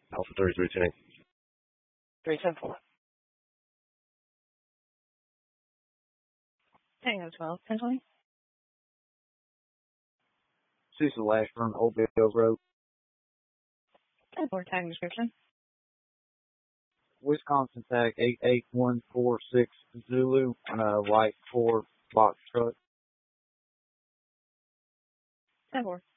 Alpha 3310. 310-4. Tango 12, 1020. Cecil Ashburn, Old Bill Road. 10-4, tag description. Wisconsin tag 88146 Zulu on a white 4-box truck. 10-4.